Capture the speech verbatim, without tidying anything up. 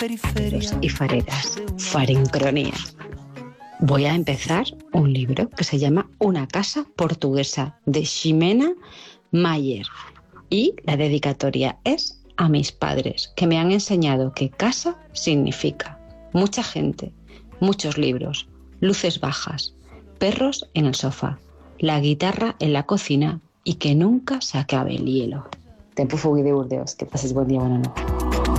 fareros y fareras, Farincronía. Voy a empezar un libro que se llama Una casa portuguesa, de Ximena Mayer. Y la dedicatoria es a mis padres, que me han enseñado que casa significa mucha gente, muchos libros, luces bajas, perros en el sofá, la guitarra en la cocina y que nunca se acabe el hielo. Tempo Fugui de Burdeos. Que pases buen día, buena noche.